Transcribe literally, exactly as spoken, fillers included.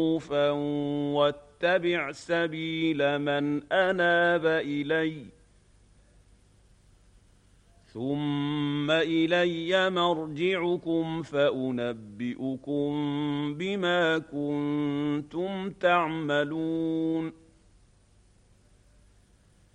واتبع سبيل من أناب إليّ ثم إلي مرجعكم فأنبئكم بما كنتم تعملون